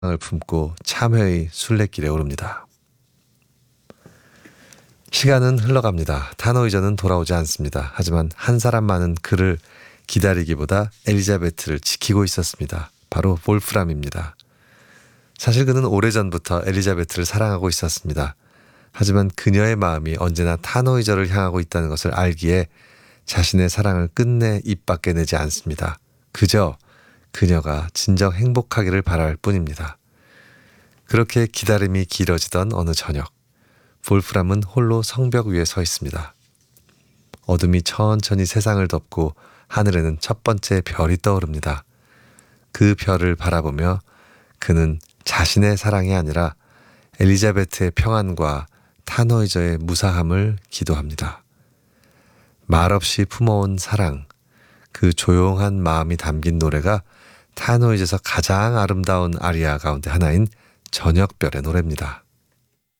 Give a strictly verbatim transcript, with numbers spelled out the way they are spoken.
을 품고 참회의 순례길에 오릅니다. 시간은 흘러갑니다. 타노이저는 돌아오지 않습니다. 하지만 한 사람만은 그를 기다리기보다 엘리자베트를 지키고 있었습니다. 바로 볼프람입니다. 사실 그는 오래전부터 엘리자베트를 사랑하고 있었습니다. 하지만 그녀의 마음이 언제나 타노이저를 향하고 있다는 것을 알기에 자신의 사랑을 끝내 입 밖에 내지 않습니다. 그저 그녀가 진정 행복하기를 바랄 뿐입니다. 그렇게 기다림이 길어지던 어느 저녁, 볼프람은 홀로 성벽 위에 서 있습니다. 어둠이 천천히 세상을 덮고 하늘에는 첫 번째 별이 떠오릅니다. 그 별을 바라보며 그는 자신의 사랑이 아니라 엘리자베트의 평안과 타노이저의 무사함을 기도합니다. 말없이 품어온 사랑, 그 조용한 마음이 담긴 노래가 타노이저에서 가장 아름다운 아리아 가운데 하나인 저녁별의 노래입니다.